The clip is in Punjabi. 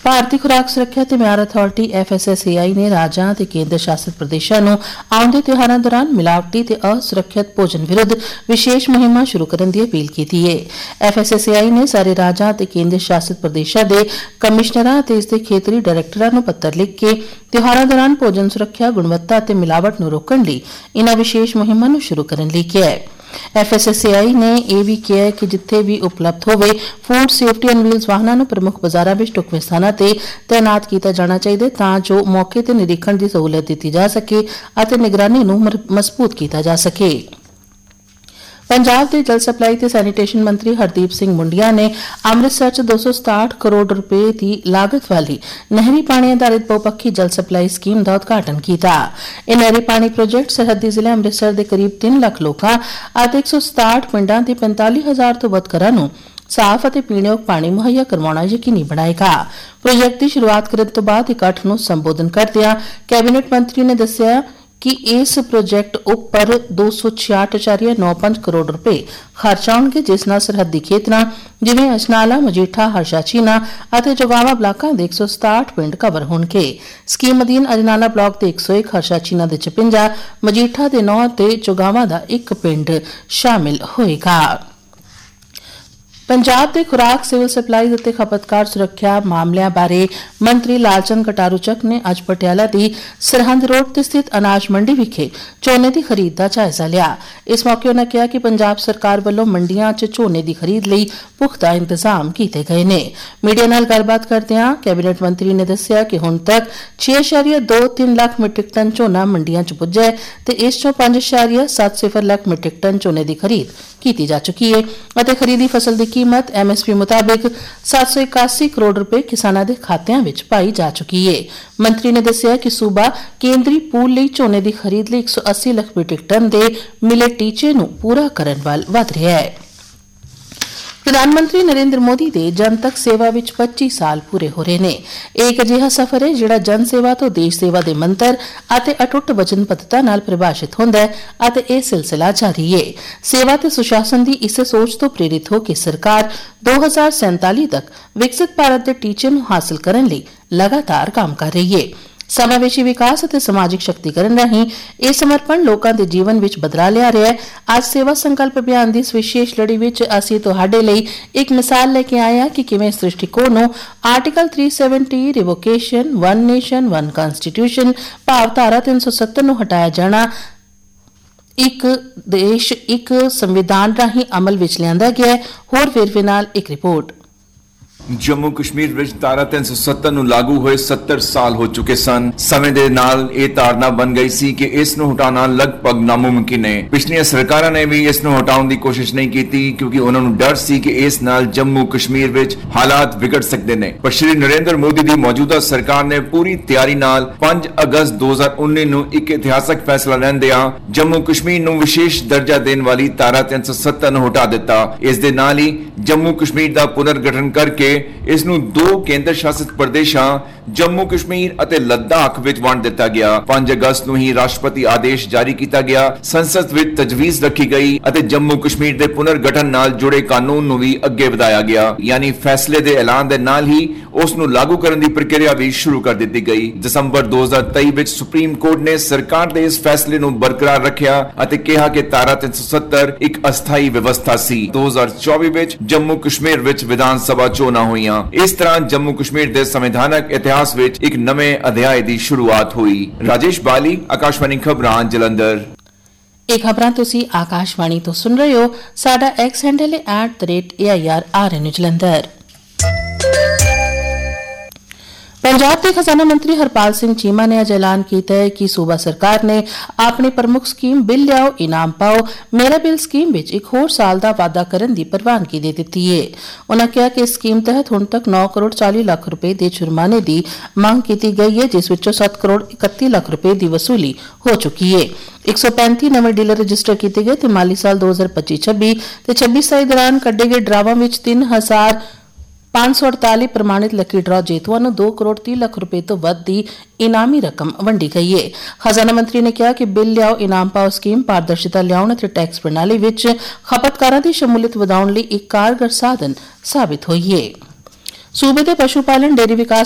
ਭਾਰਤੀ ਖੁਰਾਕ ਸੁਰੱਖਿਆ ਤੇ ਮਿਆਰ ਅਥਾਰਟੀ FSSAI ਨੇ ਰਾਜਾਂ ਤੇ ਕੇਂਦਰ ਸ਼ਾਸਿਤ ਪ੍ਰਦੇਸ਼ਾਂ ਨੂੰ ਆਉਂਦੇ ਤਿਉਹਾਰਾਂ ਦੌਰਾਨ ਮਿਲਾਵਟੀ ਤੇ ਅਸੁਰੱਖਿਅਤ ਭੋਜਨ ਵਿਰੁੱਧ ਵਿਸ਼ੇਸ਼ ਮੁਹਿੰਮਾਂ ਸ਼ੁਰੂ ਕਰਨ ਦੀ ਅਪੀਲ ਕੀਤੀ ਹੈ। FSSAI ਨੇ ਸਾਰੇ ਰਾਜਾਂ ਤੇ ਕੇਂਦਰ ਸ਼ਾਸਿਤ ਪ੍ਰਦੇਸ਼ਾਂ ਦੇ ਕਮਿਸ਼ਨਰਾਂ ਅਤੇ ਇਸ ਦੇ ਖੇਤਰੀ ਡਾਇਰੈਕਟਰਾਂ ਨੂੰ ਪੱਤਰ ਲਿਖ ਕੇ ਤਿਉਹਾਰਾਂ ਦੌਰਾਨ ਭੋਜਨ ਸੁਰੱਖਿਆ, ਗੁਣਵੱਤਾ ਅਤੇ ਮਿਲਾਵਟ ਨੂੰ ਰੋਕਣ ਲਈ ਇਨ੍ਹਾਂ ਵਿਸ਼ੇਸ਼ ਮੁਹਿੰਮਾਂ ਨੂੰ ਸ਼ੁਰੂ ਕਰਨ ਲਈ ਕਿਹਾ ਹੈ। FSSAI ਨੇ ਇਹ ਵੀ ਕਿਹਾ ਹੈ ਕਿ ਜਿੱਥੇ ਵੀ ਉਪਲਬਧ ਹੋਵੇ ਫੂਡ ਸੇਫਟੀ ਐਂਡ ਵੀਲਸ ਵਾਹਨਾਂ ਨੂੰ ਪ੍ਰਮੁੱਖ ਬਾਜ਼ਾਰਾਂ ਵਿੱਚ ਢੁਕਵੇਂ ਸਥਾਨਾਂ ਤੇ ਤੈਨਾਤ ਕੀਤਾ ਜਾਣਾ ਚਾਹੀਦਾ ਤਾਂ ਜੋ ਮੌਕੇ ਤੇ ਨਿਰੀਖਣ ਦੀ ਸਹੂਲਤ ਦਿੱਤੀ ਜਾ ਸਕੇ ਅਤੇ ਨਿਗਰਾਨੀ ਨੂੰ ਮਜ਼ਬੂਤ ਕੀਤਾ ਜਾ ਸਕੇ। ਪੰਜਾਬ ਦੇ ਜਲ ਸਪਲਾਈ ਤੇ ਸੈਨੀਟੇਸ਼ਨ ਮੰਤਰੀ ਹਰਦੀਪ ਸਿੰਘ ਮੁੰਡੀਆ ਨੇ ਅੰਮ੍ਰਿਤਸਰ 'ਚ 267 ਕਰੋੜ ਰੁਪਏ ਦੀ ਲਾਗਤ ਵਾਲੀ ਨਹਿਰੀ ਪਾਣੀ ਆਧਾਰਿਤ ਬਹੁਪੱਖੀ ਜਲ ਸਪਲਾਈ ਸਕੀਮ ਦਾ ਉਦਘਾਟਨ ਕੀਤਾ। ਇਹ ਨਹਿਰੀ ਪਾਣੀ ਪ੍ਰੋਜੈਕਟ ਸਰਹੱਦੀ ਜ਼ਿਲ੍ਹੇ ਅੰਮ੍ਰਿਤਸਰ ਦੇ ਕਰੀਬ 3 ਲੱਖ ਲੋਕਾਂ ਅਤੇ 167 ਪਿੰਡਾਂ ਦੇ 45,000 ਤੋਂ ਵੱਧ ਘਰਾਂ ਨੂੰ ਸਾਫ਼ ਅਤੇ ਪੀਣਯੋਗ ਪਾਣੀ ਮੁਹੱਈਆ ਕਰਵਾਉਣਾ ਯਕੀਨੀ ਬਣਾਏਗਾ। ਪ੍ਰੋਜੈਕਟ ਦੀ ਸ਼ੁਰੂਆਤ ਕਰਨ ਤੋਂ ਬਾਅਦ ਇਕੱਠ ਨੂੰ ਸੰਬੋਧਨ ਕਰਦਿਆਂ ਕੈਬਨਿਟ ਮੰਤਰੀ ਨੇ ਦੱਸਿਆ ਕਿ ਇਸ ਪ੍ਰੋਜੈਕਟ ਉੱਪਰ 266.95 ਕਰੋੜ ਰੁਪਏ ਖਰਚ ਆਉਣਗੇ, ਜਿਸ ਨਾਲ ਸਰਹੱਦੀ ਖੇਤਰਾਂ ਜਿਵੇਂ ਅਜਨਾਲਾ, ਮਜੀਠਾ, ਹਰਸ਼ਾਚੀਨਾ ਅਤੇ ਜੋਗਾਵਾ ਬਲਾਕਾਂ ਦੇ 167 ਪਿੰਡ ਕਵਰ ਹੋਣਗੇ। ਸਕੀਮ ਅਧੀਨ ਅਜਨਾਲਾ ਬਲਾਕ ਦੇ 101, ਹਰਸ਼ਾਚੀਨਾ ਦੇ 56, ਮਜੀਠਾ ਦੇ 9 ਅਤੇ ਜੋਗਾਵਾ ਦਾ 1 ਪਿੰਡ ਸ਼ਾਮਿਲ ਹੋਏਗਾ। ਪੰਜਾਬ ਦੇ ਖੁਰਾਕ, ਸਿਵਲ ਸਪਲਾਈਜ਼ ਅਤੇ ਖਪਤਕਾਰ ਸੁਰੱਖਿਆ ਮਾਮਲਿਆਂ ਬਾਰੇ ਮੰਤਰੀ ਲਾਲਚੰਦ ਕਟਾਰੂਚਕ ਨੇ ਅੱਜ ਪਟਿਆਲਾ ਦੀ ਸਰਹੰਦ ਰੋਡ ਤੇ ਸਥਿਤ ਅਨਾਜ ਮੰਡੀ ਵਿਖੇ ਝੋਨੇ ਦੀ ਖਰੀਦ ਦਾ ਜਾਇਜ਼ਾ ਲਿਆ। ਇਸ ਮੌਕੇ ਉਨ੍ਹਾਂ ਕਿਹਾ ਕਿ ਪੰਜਾਬ ਸਰਕਾਰ ਵੱਲੋਂ ਮੰਡੀਆਂ 'ਚ ਝੋਨੇ ਦੀ ਖਰੀਦ ਲਈ ਪੁਖਤਾ ਇੰਤਜ਼ਾਮ ਕੀਤੇ ਗਏ ਨੇ। ਮੀਡੀਆ ਨਾਲ ਗੱਲਬਾਤ ਕਰਦਿਆਂ ਕੈਬਨਿਟ ਮੰਤਰੀ ਨੇ ਦੱਸਿਆ ਕਿ ਹੁਣ ਤੱਕ 6.23 ਲੱਖ ਮੀਟ੍ਰਿਕ ਟਨ ਝੋਨਾ ਮੰਡੀਆਂ 'ਚ ਪੁੱਜਾ ਹੈ ਤੇ ਇਸ 'ਚੋਂ 5.70 ਲੱਖ ਮੀਟ੍ਰਿਕ ਟਨ ਝੋਨੇ ਦੀ ਖਰੀਦ ਕੀਤੀ ਜਾ ਚੁੱਕੀ ਹੈ ਅਤੇ ਖਰੀਦੀ ਫਸਲ ਦੀ ਕੀਮਤ MSP ਮੁਤਾਬਿਕ 781 ਕਰੋੜ ਰੁਪਏ ਕਿਸਾਨਾਂ ਦੇ ਖਾਤਿਆਂ ਵਿੱਚ ਪਾਈ ਜਾ ਚੁੱਕੀ ਹੈ। ਮੰਤਰੀ ਨੇ ਦੱਸਿਆ ਕਿ ਸੂਬਾ ਕੇਂਦਰੀ ਪੂਲ ਲਈ ਝੋਨੇ ਦੀ ਖਰੀਦ ਲਈ 180 ਲੱਖ ਮੀਟ੍ਰਿਕ ਟਨ ਦੇ ਮਿਲੇ ਟੀਚੇ ਨੂੰ ਪੂਰਾ ਕਰਨ ਵੱਲ ਵਧ ਰਿਹਾ ਹੈ। ਪ੍ਰਧਾਨ ਮੰਤਰੀ ਨਰਿੰਦਰ ਮੋਦੀ ਦੇ ਜਨਤਕ ਸੇਵਾ ਵਿੱਚ 25 ਸਾਲ ਪੂਰੇ ਹੋ ਰਹੇ ਨੇ। ਇਹ ਇੱਕ ਅਜਿਹਾ ਸਫ਼ਰ ਹੈ ਜਿਹੜਾ ਜਨ ਸੇਵਾ ਤੋਂ ਦੇਸ਼ ਸੇਵਾ ਦੇ ਮੰਤਰ ਅਤੇ ਅਟੁੱਟ ਵਚਨਬੱਧਤਾ ਨਾਲ ਪਰਿਭਾਸ਼ਿਤ ਹੁੰਦਾ ਹੈ ਅਤੇ ਇਹ ਸਿਲਸਿਲਾ ਜਾਰੀ ਹੈ। ਸੇਵਾ ਤੇ ਸੁਸ਼ਾਸਨ ਦੀ ਇਸੇ ਸੋਚ ਤੋਂ ਪ੍ਰੇਰਿਤ ਹੋ ਕੇ ਸਰਕਾਰ 2047 ਤੱਕ ਵਿਕਸਿਤ ਭਾਰਤ ਦੇ ਟੀਚੇ ਨੂੰ ਹਾਸਲ ਕਰਨ ਲਈ ਲਗਾਤਾਰ ਕੰਮ ਕਰ ਰਹੀ ਹੈ। ਸਮਾਵੇਸ਼ੀ ਵਿਕਾਸ ਅਤੇ ਸਮਾਜਿਕ ਸ਼ਕਤੀਕਰਨ ਰਾਹੀਂ ਇਹ ਸਮਰਪਣ ਲੋਕਾਂ ਦੇ ਜੀਵਨ ਵਿੱਚ ਬਦਲਾਅ ਲਿਆ ਰਿਹਾ ਹੈ। ਅੱਜ ਸੇਵਾ ਸੰਕਲਪ ਅਭਿਆਨ ਦੀ ਇਸ ਵਿਸ਼ੇਸ਼ ਲੜੀ ਵਿੱਚ ਅਸੀਂ ਤੁਹਾਡੇ ਲਈ ਇੱਕ ਮਿਸਾਲ ਲੈ ਕੇ ਆਏ ਹਾਂ ਕਿ ਕਿਵੇਂ ਇਸ ਦ੍ਰਿਸ਼ਟੀਕੋਣ ਨੂੰ article 370 ਰਿਵੋਕੇਸ਼ਨ, one nation one constitution ਭਾਵ ਧਾਰਾ 370 ਨੂੰ ਹਟਾਇਆ ਜਾਣਾ, ਇੱਕ ਦੇਸ਼ ਇੱਕ ਸੰਵਿਧਾਨ ਰਾਹੀਂ ਅਮਲ ਵਿੱਚ ਲਿਆਂਦਾ ਗਿਆ ਹੈ। ਹੋਰ ਵੇਰਵੇ ਨਾਲ ਇੱਕ ਰਿਪੋਰਟ। ਜੰਮੂ ਕਸ਼ਮੀਰ ਵਿੱਚ ਧਾਰਾ 370 ਨੂੰ ਲਾਗੂ ਹੋਏ 70 ਸਾਲ ਹੋ ਚੁੱਕੇ ਸਨ। ਸਮੇਂ ਦੇ ਨਾਲ ਇਹ ਧਾਰਨਾ ਬਣ ਗਈ ਸੀ ਕਿ ਇਸ ਨੂੰ ਹਟਾਉਣਾ ਲਗਭਗ ਨਾਮੁਮਕਿਨ ਹੈ। ਪਿਛਲੀਆਂ ਸਰਕਾਰਾਂ ਨੇ ਵੀ ਇਸ ਨੂੰ ਹਟਾਉਣ ਦੀ ਕੋਸ਼ਿਸ਼ ਨਹੀਂ ਕੀਤੀ ਕਿਉਂਕਿ ਉਹਨਾਂ ਨੂੰ ਡਰ ਸੀ ਕਿ ਇਸ ਨਾਲ ਜੰਮੂ ਕਸ਼ਮੀਰ ਵਿੱਚ ਹਾਲਾਤ ਵਿਗੜ ਸਕਦੇ ਨੇ। ਪਰ ਸ਼੍ਰੀ ਨਰਿੰਦਰ ਮੋਦੀ ਦੀ ਮੌਜੂਦਾ ਸਰਕਾਰ ਨੇ ਪੂਰੀ ਤਿਆਰੀ ਨਾਲ 5 ਅਗਸਤ 2019 ਨੂੰ ਇੱਕ ਇਤਿਹਾਸਕ ਫੈਸਲਾ ਲੈਂਦਿਆਂ ਜੰਮੂ ਕਸ਼ਮੀਰ ਨੂੰ ਵਿਸ਼ੇਸ਼ ਦਰਜਾ ਦੇਣ ਵਾਲੀ ਧਾਰਾ 370 ਨੂੰ ਹਟਾ ਦਿੱਤਾ। ਇਸ ਦੇ ਨਾਲ ਹੀ ਜੰਮੂ ਕਸ਼ਮੀਰ ਦਾ ਪੁਨਰਗਠਨ ਕਰਕੇ ਇਸ ਨੂੰ 2 ਕੇਂਦਰ ਸ਼ਾਸਿਤ ਪ੍ਰਦੇਸ਼ਾਂ ਜੰਮੂ ਕਸ਼ਮੀਰ ਅਤੇ ਲੱਦਾਖ ਵਿੱਚ ਵੰਡ ਦਿੱਤਾ ਗਿਆ। 5 ਅਗਸਤ ਨੂੰ ਹੀ ਰਾਸ਼ਟਰਪਤੀ ਆਦੇਸ਼ ਜਾਰੀ ਕੀਤਾ ਗਿਆ। ਸੰਸਦ ਵਿੱਚ ਤਜਵੀਜ਼ ਰੱਖੀ ਗਈ ਅਤੇ ਜੰਮੂ ਕਸ਼ਮੀਰ ਦੇ ਪੁਨਰਗਠਨ ਨਾਲ ਜੁੜੇ ਕਾਨੂੰਨ ਨੂੰ ਵੀ ਅੱਗੇ ਵਧਾਇਆ ਗਿਆ। ਯਾਨੀ ਫੈਸਲੇ ਦੇ ਐਲਾਨ ਦੇ ਨਾਲ ਹੀ ਉਸ ਨੂੰ ਲਾਗੂ ਕਰਨ ਦੀ ਪ੍ਰਕਿਰਿਆ ਵੀ ਸ਼ੁਰੂ ਕਰ ਦਿੱਤੀ ਗਈ। ਦਸੰਬਰ 2023 ਵਿੱਚ ਸੁਪਰੀਮ ਕੋਰਟ ਨੇ ਸਰਕਾਰ ਦੇ ਇਸ ਫੈਸਲੇ ਨੂੰ ਬਰਕਰਾਰ ਰੱਖਿਆ ਅਤੇ ਕਿਹਾ ਕਿ ਧਾਰਾ 370 ਇੱਕ ਅਸਥਾਈ ਵਿਵਸਥਾ ਸੀ। 2024 ਵਿੱਚ ਜੰਮੂ ਕਸ਼ਮੀਰ ਵਿੱਚ ਵਿਧਾਨ ਸਭਾ ਚੋਣਾਂ ਹੋਈਆਂ। ਇਸ ਤਰ੍ਹਾਂ ਜੰਮੂ ਕਸ਼ਮੀਰ ਦੇ ਸੰਵਿਧਾਨਕ ਇਤਿਹਾਸ ਵਿੱਚ ਇੱਕ ਨਵੇਂ ਅਧਿਆਇ ਦੀ ਸ਼ੁਰੂਆਤ ਹੋਈ। ਰਾਜੇਸ਼ ਬਾਲੀ, ਆਕਾਸ਼ਵਾਣੀ ਖਬਰਾਂ, ਜਲੰਧਰ। ਇਹ ਖਬਰਾਂ ਤੁਸੀਂ ਆਕਾਸ਼ਵਾਣੀ ਤੋਂ ਸੁਣ ਰਹੇ ਹੋ। ਸਾਡਾ ਐਕਸ ਹੈਂਡਲ ਹੈ @AIRRN ਜਲੰਧਰ। ਪੰਜਾਬ ਦੇ ਖਜ਼ਾਨਾ ਮੰਤਰੀ ਹਰਪਾਲ ਸਿੰਘ ਚੀਮਾ ਨੇ ਅੱਜ ਐਲਾਨ ਕੀਤਾ ਹੈ ਕਿ ਸੂਬਾ ਸਰਕਾਰ ਨੇ ਆਪਣੀ ਪ੍ਰਮੁੱਖ ਸਕੀਮ ਬਿੱਲ ਲਿਆਓ ਇਨਾਮ ਪਾਓ ਮੇਰਾ ਬਿੱਲ ਸਕੀਮ ਵਿੱਚ ਇੱਕ ਹੋਰ ਸਾਲ ਦਾ ਵਾਅਦਾ ਕਰਨ ਦੀ ਪ੍ਰਵਾਨਗੀ ਦੇ ਦਿੱਤੀ ਹੈ। ਉਨ੍ਹਾਂ ਕਿਹਾ ਕਿ ਇਸ ਸਕੀਮ ਤਹਿਤ ਹੁਣ ਤੱਕ 9 ਕਰੋੜ 40 ਲੱਖ ਰੁਪਏ ਦੇ ਜੁਰਮਾਨੇ ਦੀ ਮੰਗ ਕੀਤੀ ਗਈ ਹੈ, ਜਿਸ ਵਿੱਚੋਂ 7 ਕਰੋੜ 31 ਲੱਖ ਰੁਪਏ ਦੀ ਵਸੂਲੀ ਹੋ ਚੁੱਕੀ ਹੈ। 135 ਨਵੇਂ ਡੀਲਰ ਰਜਿਸਟਰ ਕੀਤੇ ਗਏ ਤੇ ਮਾਲੀ ਸਾਲ 2025-26 ਤੇ 26-27 ਦੌਰਾਨ ਕੱਢੇ ਗਏ ਡਰਾਵਾਂ ਵਿੱਚ 3,548 ਪ੍ਰਮਾਣਿਤ ਲੱਕੀ ਡਰਾ ਜੇਤੂਆਂ ਨੂੰ 2 ਕਰੋੜ 30 ਲੱਖ ਰੁਪਏ ਤੋਂ ਵੱਧ ਦੀ ਇਨਾਮੀ ਰਕਮ ਵੰਡੀ ਗਈ ਹੈ। ਖਜ਼ਾਨਾ ਮੰਤਰੀ ਨੇ ਕਿਹਾ ਕਿ ਬਿੱਲ ਲਿਆਓ ਇਨਾਮ ਪਾਓ ਸਕੀਮ ਪਾਰਦਰਸ਼ਤਾ ਲਿਆਉਣ ਅਤੇ ਟੈਕਸ ਪ੍ਰਣਾਲੀ ਵਿੱਚ ਖਪਤਕਾਰਾਂ ਦੀ ਸ਼ਮੂਲੀਅਤ ਵਧਾਉਣ ਲਈ ਇੱਕ ਕਾਰਗਰ ਸਾਧਨ ਸਾਬਿਤ ਹੋਈ ਹੈ। ਸੂਬੇ ਦੇ ਪਸ਼ੂ ਪਾਲਣ, ਡੇਅਰੀ ਵਿਕਾਸ